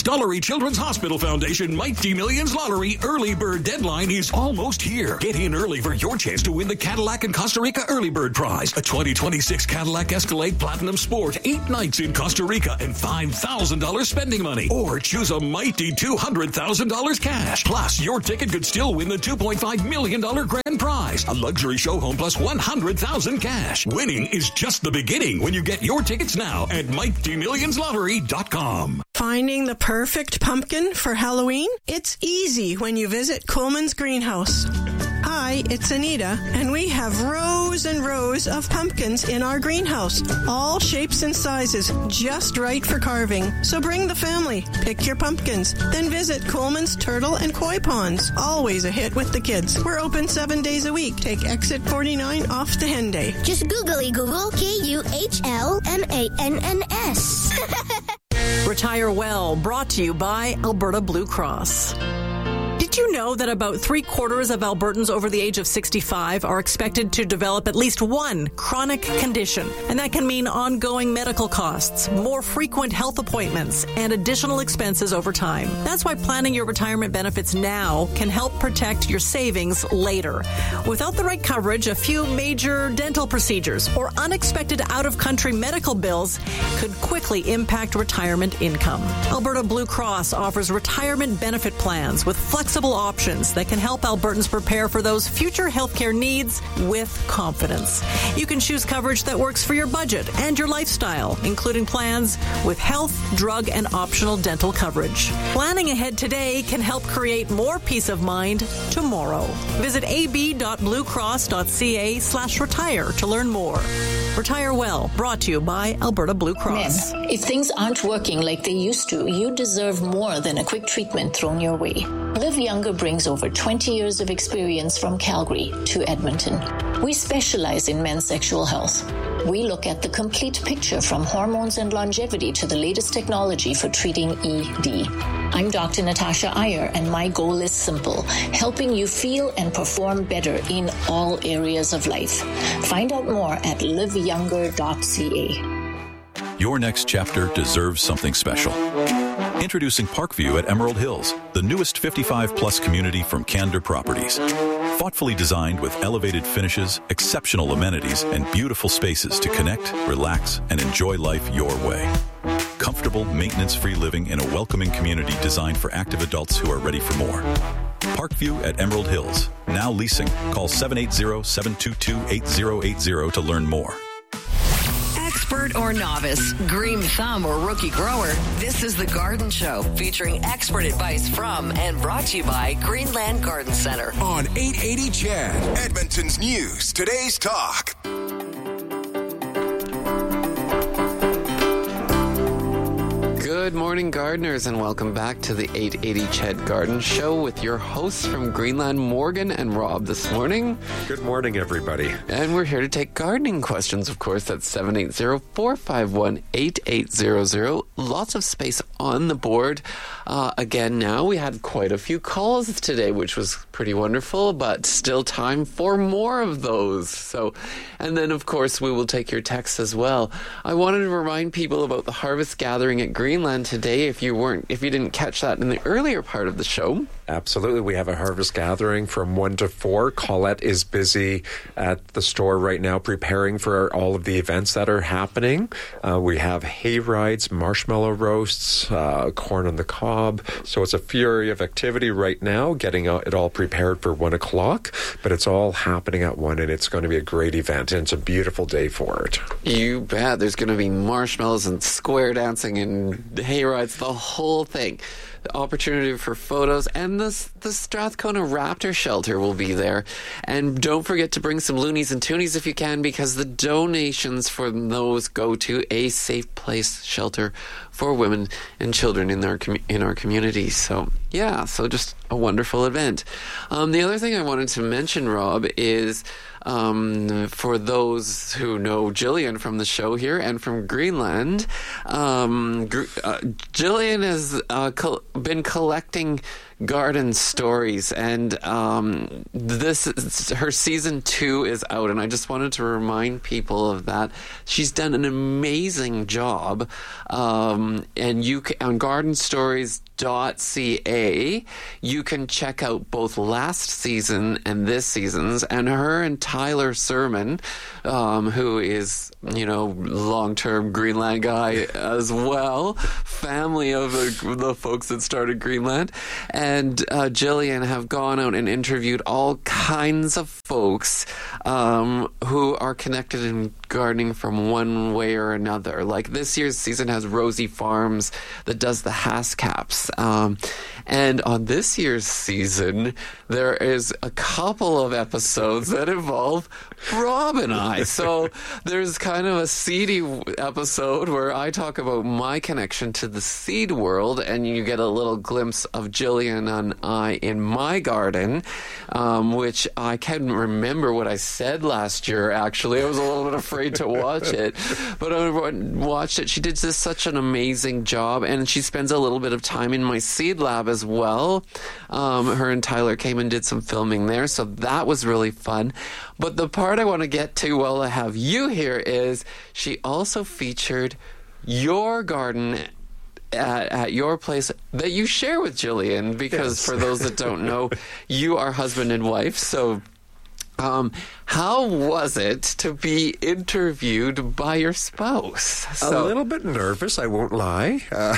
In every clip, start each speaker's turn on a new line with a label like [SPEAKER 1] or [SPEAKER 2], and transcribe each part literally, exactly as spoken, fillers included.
[SPEAKER 1] Stollery Children's Hospital Foundation Mighty Millions Lottery early bird deadline is almost here. Get in early for your chance to win the Cadillac and Costa Rica early bird prize. A twenty twenty-six Cadillac Escalade Platinum Sport, eight nights in Costa Rica and five thousand dollars spending money. Or choose a mighty two hundred thousand dollars cash. Plus, your ticket could still win the two point five million dollars grand prize. A luxury show home plus one hundred thousand dollars cash. Winning is just the beginning when you get your tickets now at mighty millions lottery dot com.
[SPEAKER 2] Finding the perfect pumpkin for Halloween? It's easy when you visit Coleman's Greenhouse. Hi, it's Anita, and we have rows and rows of pumpkins in our greenhouse. All shapes and sizes, just right for carving. So bring the family, pick your pumpkins, then visit Coleman's Turtle and Koi Ponds. Always a hit with the kids. We're open seven days a week. Take exit forty-nine off to Henday.
[SPEAKER 3] Just googly Google K U H L M A N N S.
[SPEAKER 4] Retire Well, brought to you by Alberta Blue Cross. Did you know that about three quarters of Albertans over the age of sixty-five are expected to develop at least one chronic condition? And that can mean ongoing medical costs, more frequent health appointments, and additional expenses over time. That's why planning your retirement benefits now can help protect your savings later. Without the right coverage, a few major dental procedures or unexpected out-of-country medical bills could quickly impact retirement income. Alberta Blue Cross offers retirement benefit plans with flexible options that can help Albertans prepare for those future healthcare needs with confidence. You can choose coverage that works for your budget and your lifestyle, including plans with health, drug, and optional dental coverage. Planning ahead today can help create more peace of mind tomorrow. Visit ab.bluecross.ca slash retire to learn more. Retire Well, brought to you by Alberta Blue Cross.
[SPEAKER 5] Mem, if things aren't working like they used to, you deserve more than a quick treatment thrown your way. Live Younger brings over twenty years of experience from Calgary to Edmonton. We specialize in men's sexual health. We look at the complete picture from hormones and longevity to the latest technology for treating E D. I'm Doctor Natasha Iyer, and my goal is simple, helping you feel and perform better in all areas of life. Find out more at live younger dot c a.
[SPEAKER 6] Your next chapter deserves something special. Introducing Parkview at Emerald Hills, the newest fifty-five plus community from Candor Properties. Thoughtfully designed with elevated finishes, exceptional amenities, and beautiful spaces to connect, relax, and enjoy life your way. Comfortable, maintenance-free living in a welcoming community designed for active adults who are ready for more. Parkview at Emerald Hills. Now leasing. Call seven eight zero, seven two two, eight zero eight zero to learn more.
[SPEAKER 7] Expert or novice, green thumb or rookie grower, this is The Garden Show, featuring expert advice from and brought to you by Greenland Garden Center.
[SPEAKER 8] On eight eighty C H E D, Edmonton's News, Today's Talk.
[SPEAKER 9] Good morning, gardeners, and welcome back to the eight eighty C H E D Garden Show with your hosts from Greenland, Morgan and Rob this morning.
[SPEAKER 10] Good morning, everybody.
[SPEAKER 9] And we're here to take gardening questions, of course. That's seven eight zero, four five one, eight eight zero zero. Lots of space on the board. Uh, again, now we had quite a few calls today, which was pretty wonderful, but still time for more of those. So, and then, of course, we will take your texts as well. I wanted to remind people about the harvest gathering at Greenland today, if you weren't, if you didn't catch that in the earlier part of the show.
[SPEAKER 10] Absolutely. We have a harvest gathering from one to four. Colette is busy at the store right now preparing for all of the events that are happening. Uh, we have hay rides, marshmallow roasts, uh, corn on the cob. So it's a fury of activity right now, getting it all prepared for one o'clock. But it's all happening at one, and it's going to be a great event, and it's a beautiful day for it.
[SPEAKER 9] You bet. There's going to be marshmallows and square dancing and hay rides, the whole thing. The opportunity for photos, and the, the Strathcona Raptor Shelter will be there. And don't forget to bring some loonies and toonies if you can, because the donations for those go to a safe place shelter for women and children in our com- in our community. So, yeah, so just a wonderful event. Um, the other thing I wanted to mention, Rob, is um, for those who know Jillian from the show here and from Greenland, um, uh, Jillian has uh, col- been collecting Garden Stories, and um, this is, her season two is out, and I just wanted to remind people of that. She's done an amazing job, um, and you can, on garden stories dot c a you can check out both last season and this season's, and her and Tyler Sermon, um, who is, you know, long-term Greenland guy as well, family of the, the folks that started Greenland, and uh, Jillian have gone out and interviewed all kinds of folks um, who are connected in gardening from one way or another. Like this year's season has Rosie Farms that does the Haascaps. Um, and on this year's season, there is a couple of episodes that involve Rob and I. So there's kind of a seedy episode where I talk about my connection to the seed world, and you get a little glimpse of Jillian and I in my garden, um, which I can't remember what I said last year, actually. I was a little bit afraid to watch it, but I watched it. She did just such an amazing job, and she spends a little bit of time in my seed lab as well. Um, her and Tyler came and did some filming there, so that was really fun. But the part I want to get to while I have you here is she also featured your garden At, at your place that you share with Jillian, because yes. For those that don't know, you are husband and wife. So um, how was it to be interviewed by your spouse?
[SPEAKER 10] So, a little bit nervous, I won't lie. Uh,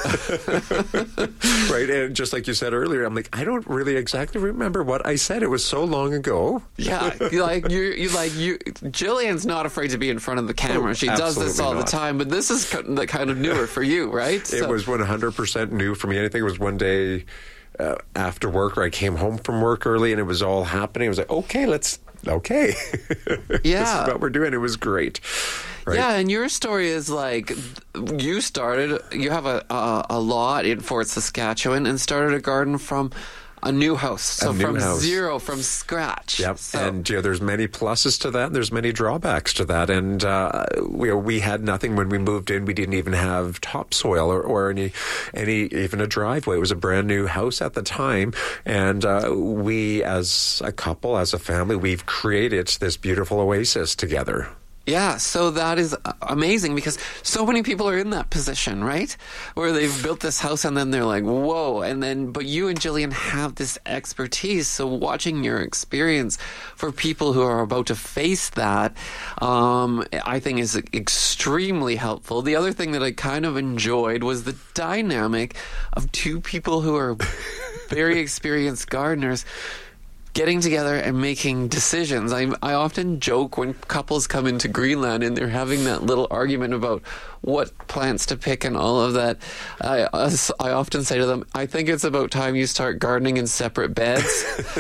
[SPEAKER 10] right, and just like you said earlier, I'm like, I don't really exactly remember what I said. It was so long ago.
[SPEAKER 9] Yeah, like you, you like you. Jillian's not afraid to be in front of the camera. She
[SPEAKER 10] oh,
[SPEAKER 9] does this all
[SPEAKER 10] not.
[SPEAKER 9] the time, but this is kind of newer for you, right?
[SPEAKER 10] It so. was one hundred percent new for me. I think it was one day uh, after work, where I came home from work early, and it was all happening. I was like, okay, let's. Okay.
[SPEAKER 9] Yeah.
[SPEAKER 10] This is what we're doing. It was great. Right?
[SPEAKER 9] Yeah, and your story is like, you started, you have a, a, a lot in Fort Saskatchewan and started a garden from a new house. So
[SPEAKER 10] new
[SPEAKER 9] from
[SPEAKER 10] house.
[SPEAKER 9] zero, from scratch.
[SPEAKER 10] Yep.
[SPEAKER 9] So.
[SPEAKER 10] And you know, there's many pluses to that, and there's many drawbacks to that. And uh, we we had nothing when we moved in. We didn't even have topsoil or, or any any even a driveway. It was a brand new house at the time, and uh, we, as a couple, as a family, we've created this beautiful oasis together.
[SPEAKER 9] Yeah, so that is amazing, because so many people are in that position, right? Where they've built this house and then they're like, whoa. And then, but you and Jillian have this expertise. So watching your experience for people who are about to face that, um, I think is extremely helpful. The other thing that I kind of enjoyed was the dynamic of two people who are very experienced gardeners getting together and making decisions. I, I often joke when couples come into Greenland and they're having that little argument about what plants to pick and all of that. I, I often say to them, I think it's about time you start gardening in separate beds.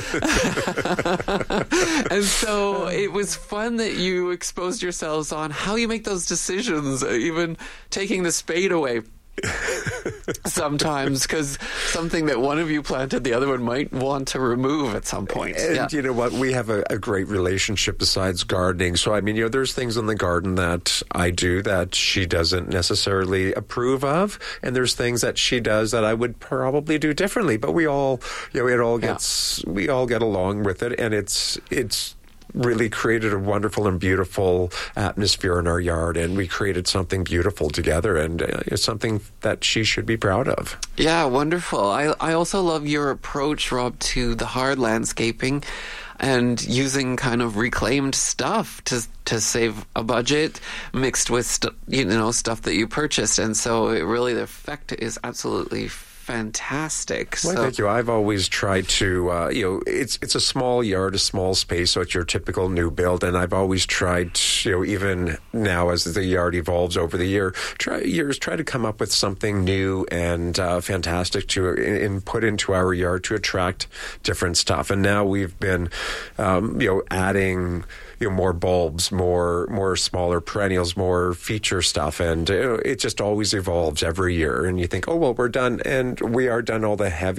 [SPEAKER 9] And so it was fun that you exposed yourselves on how you make those decisions, even taking the spade away. Sometimes, because something that one of you planted, the other one might want to remove at some point.
[SPEAKER 10] And
[SPEAKER 9] yeah.
[SPEAKER 10] you know what? We have a, a great relationship besides gardening. So, I mean, you know, there's things in the garden that I do that she doesn't necessarily approve of. And there's things that she does that I would probably do differently. But we all, you know, it all gets, yeah. we all get along with it. And it's, it's, really created a wonderful and beautiful atmosphere in our yard, and we created something beautiful together, and uh, it's something that she should be proud of.
[SPEAKER 9] Yeah, wonderful. I, I also love your approach, Rob, to the hard landscaping and using kind of reclaimed stuff to to save a budget mixed with st- you know stuff that you purchased, and so it really the effect is absolutely fantastic.
[SPEAKER 10] Well,
[SPEAKER 9] so,
[SPEAKER 10] thank you. I've always tried to, uh, you know, it's it's a small yard, a small space, so it's your typical new build. And I've always tried, to, you know, even now as the yard evolves over the year, try years, try to come up with something new and uh, fantastic to in, put into our yard to attract different stuff. And now we've been, um, you know, adding. You know, more bulbs, more more smaller perennials, more feature stuff, and uh, it just always evolves every year. And you think, oh well, we're done, and we are done all the heavy and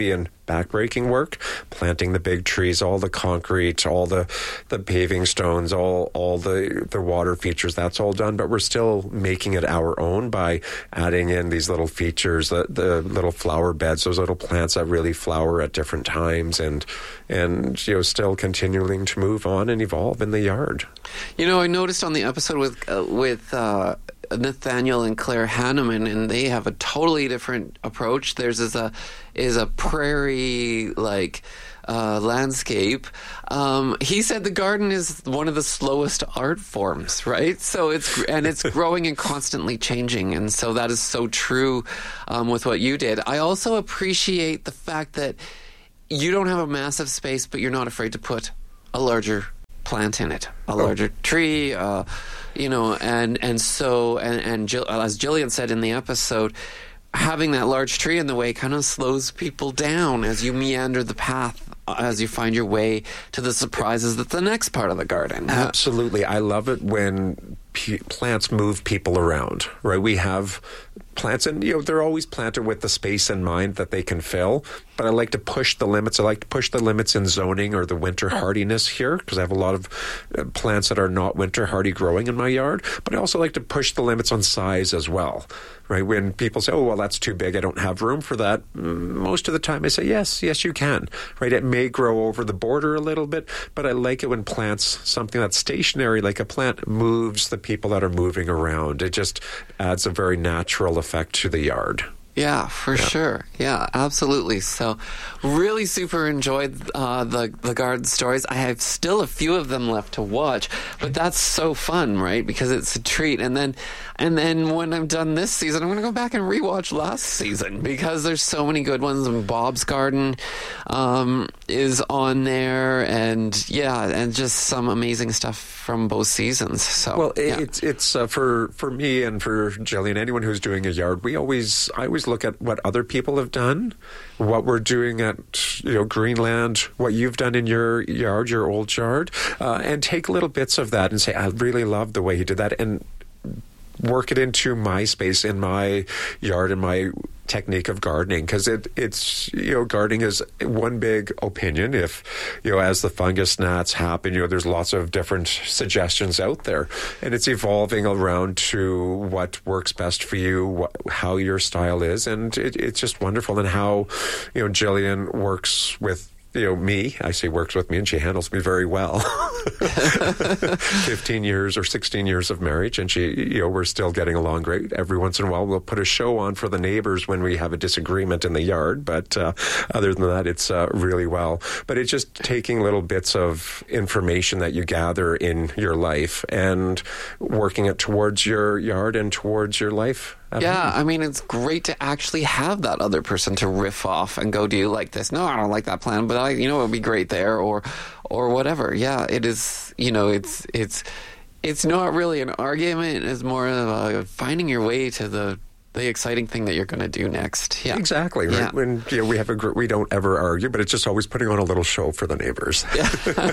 [SPEAKER 10] backbreaking work, planting the big trees, all the concrete, all the, the paving stones, all all the, the water features, that's all done. But we're still making it our own by adding in these little features, the, the little flower beds, those little plants that really flower at different times, and and you know still continuing to move on and evolve in the yard.
[SPEAKER 9] You know, I noticed on the episode with uh, with uh, Nathaniel and Claire Hanneman, and they have a totally different approach. Theirs is a is a prairie like uh, landscape. Um, he said the garden is one of the slowest art forms, right? So it's and it's growing and constantly changing, and so that is so true um, with what you did. I also appreciate the fact that you don't have a massive space, but you're not afraid to put a larger plant in it, a larger oh. tree, uh, you know, and and so and and Jill, as Jillian said in the episode, having that large tree in the way kind of slows people down as you meander the path, as you find your way to the surprises that the next part of the garden.
[SPEAKER 10] Absolutely. I love it when p- plants move people around, right? We have plants, and you know they're always planted with the space in mind that they can fill, but I like to push the limits. I like to push the limits in zoning or the winter hardiness here, because I have a lot of uh, plants that are not winter hardy growing in my yard, but I also like to push the limits on size as well, right? When people say, oh, well, that's too big, I don't have room for that, most of the time I say, yes, yes, you can, right? It may grow over the border a little bit, but I like it when plants, something that's stationary, like a plant, moves the people that are moving around. It just adds a very natural effect to the yard.
[SPEAKER 9] Yeah, for yeah. sure. Yeah, absolutely. So really super enjoyed uh, the, the garden stories. I have still a few of them left to watch, but that's so fun, right? Because it's a treat. And then and then when I'm done this season, I'm going to go back and rewatch last season, because there's so many good ones. And Bob's Garden um, is on there, and yeah, and just some amazing stuff from both seasons. So
[SPEAKER 10] Well,
[SPEAKER 9] yeah.
[SPEAKER 10] it's, it's uh, for, for me and for Jillian, anyone who's doing a yard, we always, I always look at what other people have done, what we're doing at you know Greenland, what you've done in your yard, your old yard, uh, and take little bits of that and say, I really love the way you did that, and work it into my space, in my yard, in my technique of gardening, because it, it's, you know, gardening is one big opinion. If, you know, as the fungus gnats happen, you know, there's lots of different suggestions out there, and it's evolving around to what works best for you, what, how your style is, and it, it's just wonderful. And how, you know, Jillian works with, you know, me, I say works with me, and she handles me very well. fifteen years or sixteen years of marriage, and she, you know, we're still getting along great. Every once in a while, we'll put a show on for the neighbors when we have a disagreement in the yard, but uh, other than that, it's uh, really well. But it's just taking little bits of information that you gather in your life and working it towards your yard and towards your life.
[SPEAKER 9] Yeah, I mean, it's great to actually have that other person to riff off and go, do you like this? No, I don't like that plan, but I, you know, it would be great there, or, or whatever. Yeah, it is, you know, it's, it's, it's not really an argument. It's more of a finding your way to the, the exciting thing that you're going to do next. Yeah,
[SPEAKER 10] exactly. Right. Yeah. When you know, we have a gr- we don't ever argue, but it's just always putting on a little show for the neighbors. Yeah.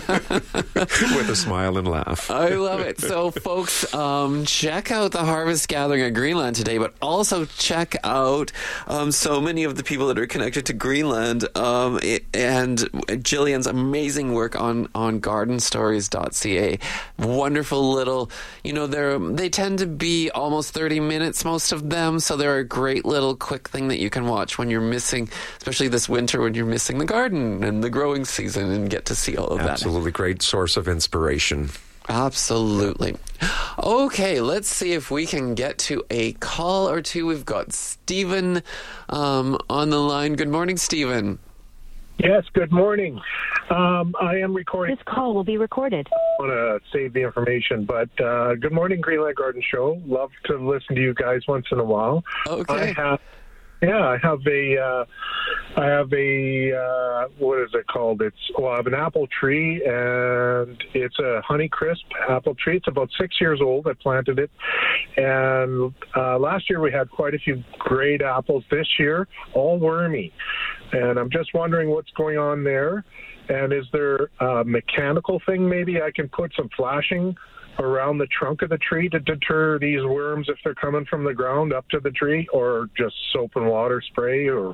[SPEAKER 10] With a smile and laugh.
[SPEAKER 9] I love it. So, folks, um, check out the Harvest Gathering at Greenland today, but also check out um, so many of the people that are connected to Greenland um, it, and Jillian's amazing work on on garden stories dot c a. Wonderful little, you know, they're they tend to be almost thirty minutes, most of them. So they're a great little quick thing that you can watch when you're missing, especially this winter, when you're missing the garden and the growing season, and get to see all of
[SPEAKER 10] Absolutely.
[SPEAKER 9] that.
[SPEAKER 10] Absolutely. Great source of inspiration.
[SPEAKER 9] Absolutely. Okay, let's see if we can get to a call or two. We've got Stephen um, on the line. Good morning, Stephen.
[SPEAKER 11] Yes, good morning. Um, I am recording.
[SPEAKER 12] This call will be recorded.
[SPEAKER 11] I want to save the information, but uh, good morning, Greenland Garden Show. Love to listen to you guys once in a while.
[SPEAKER 9] Okay.
[SPEAKER 11] I have, yeah, I have a, uh, I have a, uh, what is it called? It's, well, I have an apple tree, and it's a Honeycrisp apple tree. It's about six years old. I planted it, and uh, last year we had quite a few great apples. This year, all wormy, and I'm just wondering what's going on there. And is there a mechanical thing maybe I can put some flashing around the trunk of the tree to deter these worms if they're coming from the ground up to the tree, or just soap and water spray? Or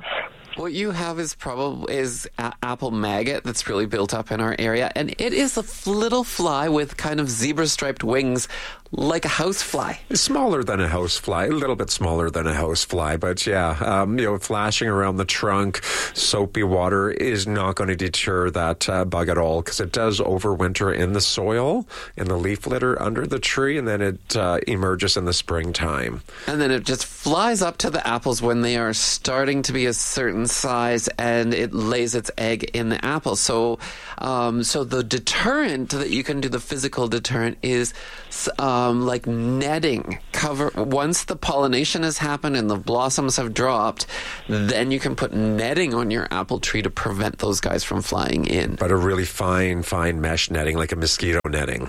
[SPEAKER 9] What you have is probably is a- apple maggot that's really built up in our area, and it is a f- little fly with kind of zebra-striped wings, like a housefly.
[SPEAKER 10] Smaller than a housefly, a little bit smaller than a housefly, but yeah, um, you know, flashing around the trunk, soapy water is not going to deter that uh, bug at all, because it does overwinter in the soil, in the leaf litter under the tree, and then it uh, emerges in the springtime.
[SPEAKER 9] And then it just flies up to the apples when they are starting to be a certain size, and it lays its egg in the apple. So, um, so the deterrent that you can do, the physical deterrent, is um, like netting. Cover once the pollination has happened and the blossoms have dropped, then you can put netting on your apple tree to prevent those guys from flying in.
[SPEAKER 10] But a really fine, fine mesh netting, like a mosquito netting.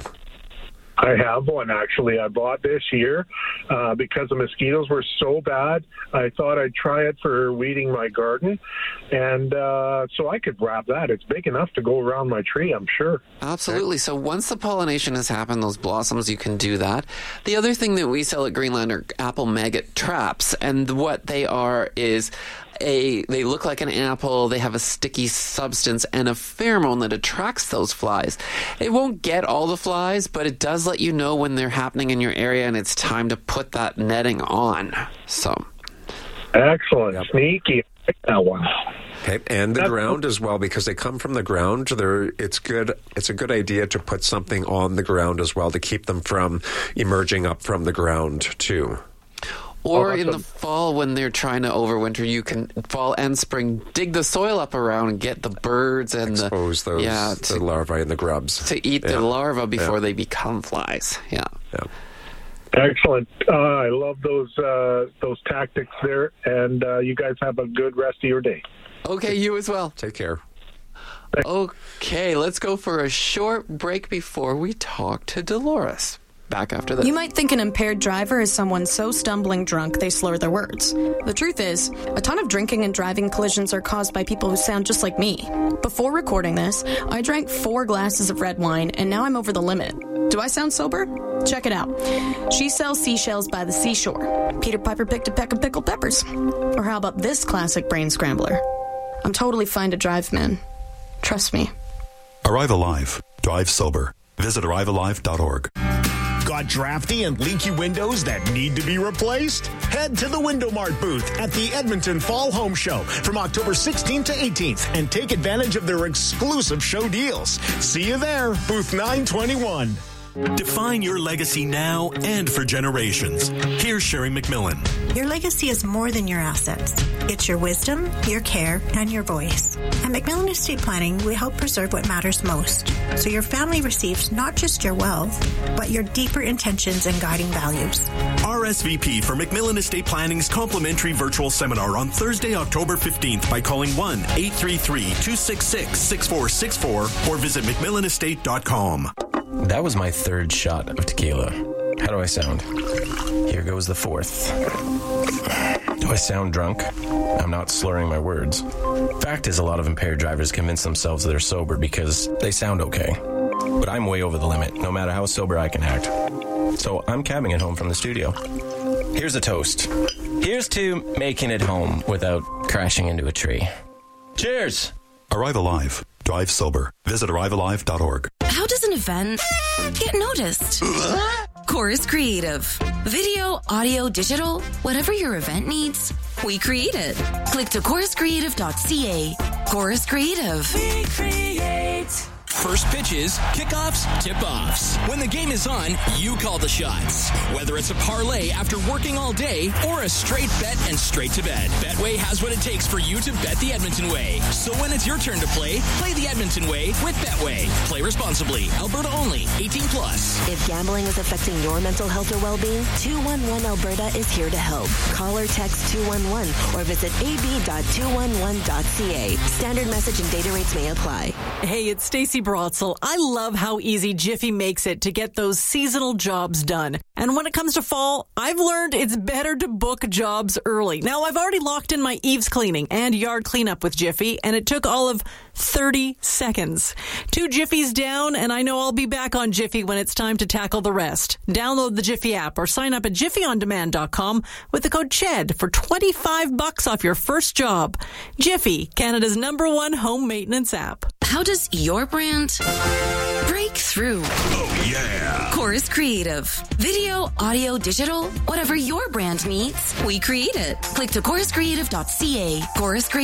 [SPEAKER 11] I have one, actually. I bought this year uh, because the mosquitoes were so bad. I thought I'd try it for weeding my garden. And uh, so I could wrap that. It's big enough to go around my tree, I'm sure.
[SPEAKER 9] Absolutely. So once the pollination has happened, those blossoms, you can do that. The other thing that we sell at Greenland are apple maggot traps. And what they are is... A, they look like an apple, they have a sticky substance and a pheromone that attracts those flies. It won't get all the flies, but it does let you know when they're happening in your area and it's time to put that netting on. So,
[SPEAKER 11] excellent. Yep. Sneaky. I like that one.
[SPEAKER 10] Okay, and the ground as well, because they come from the ground. There, it's good. It's a good idea to put something on the ground as well to keep them from emerging up from the ground too.
[SPEAKER 9] Or
[SPEAKER 11] oh,
[SPEAKER 9] in the fall when they're trying to overwinter, you can, fall and spring, dig the soil up around and get the birds and
[SPEAKER 10] expose
[SPEAKER 9] the,
[SPEAKER 10] those
[SPEAKER 9] yeah,
[SPEAKER 10] the
[SPEAKER 9] to,
[SPEAKER 10] larvae and the grubs.
[SPEAKER 9] To eat
[SPEAKER 10] yeah.
[SPEAKER 9] the larvae before
[SPEAKER 10] yeah.
[SPEAKER 9] they become flies. Yeah.
[SPEAKER 10] Yeah.
[SPEAKER 11] Excellent. Uh, I love those uh, those tactics there, and uh, you guys have a good rest of your day.
[SPEAKER 9] Okay, you as well.
[SPEAKER 10] Take care.
[SPEAKER 9] Okay, let's go for a short break before we talk to Dolores. Back after this.
[SPEAKER 12] You might think an impaired driver is someone so stumbling drunk they slur their words. The truth is, a ton of drinking and driving collisions are caused by people who sound just like me. Before recording this, I drank four glasses of red wine, and now I'm over the limit. Do I sound sober? Check it out. She sells seashells by the seashore. Peter Piper picked a peck of pickled peppers. Or how about this classic brain scrambler? I'm totally fine to drive, man. Trust me.
[SPEAKER 13] Arrive Alive. Drive sober. Visit arrive alive dot org.
[SPEAKER 14] Got drafty and leaky windows that need to be replaced? Head to the Window Mart booth at the Edmonton Fall Home Show from October sixteenth to eighteenth and take advantage of their exclusive show deals. See you there, booth nine twenty-one.
[SPEAKER 15] Define your legacy now and for generations. Here's Sherry McMillan.
[SPEAKER 16] Your legacy is more than your assets. It's your wisdom, your care, and your voice. At McMillan Estate Planning, we help preserve what matters most, so your family receives not just your wealth, but your deeper intentions and guiding values.
[SPEAKER 15] R S V P for McMillan Estate Planning's complimentary virtual seminar on Thursday, October fifteenth by calling one eight three three, two six six, six four six four or visit mcmillan estate dot com.
[SPEAKER 17] That was my third shot of tequila. How do I sound? Here goes the fourth. Do I sound drunk? I'm not slurring my words. Fact is, a lot of impaired drivers convince themselves they're sober because they sound okay. But I'm way over the limit, no matter how sober I can act. So I'm cabbing it home from the studio. Here's a toast. Here's to making it home without crashing into a tree. Cheers!
[SPEAKER 13] Arrive Alive. Drive sober. Visit arrive alive dot org.
[SPEAKER 18] How does an event get noticed? Chorus Creative. Video, audio, digital, whatever your event needs, we create it. Click to chorus creative dot c a. Chorus Creative.
[SPEAKER 19] We create. First pitches, kickoffs, tip-offs. When the game is on, you call the shots. Whether it's a parlay after working all day or a straight bet and straight to bed, Betway has what it takes for you to bet the Edmonton way. So when it's your turn to play, play the Edmonton way with Betway. Play responsibly. Alberta only. eighteen plus.
[SPEAKER 20] If gambling is affecting your mental health or well-being, two one one Alberta is here to help. Call or text two one one or visit a b dot two one one dot c a. Standard message and data rates may apply.
[SPEAKER 4] Hey, it's Stacey Brotzel. I love how easy Jiffy makes it to get those seasonal jobs done. And when it comes to fall, I've learned it's better to book jobs early. Now, I've already locked in my eaves cleaning and yard cleanup with Jiffy, and it took all of thirty seconds. Two Jiffies down, and I know I'll be back on Jiffy when it's time to tackle the rest. Download the Jiffy app or sign up at jiffy on demand dot com with the code CHED for twenty-five bucks off your first job. Jiffy, Canada's number one home maintenance app.
[SPEAKER 18] How does your brand break through?
[SPEAKER 1] Oh, yeah.
[SPEAKER 18] Chorus Creative. Video, audio, digital, whatever your brand needs, we create it. Click to chorus creative dot c a. Chorus Creative.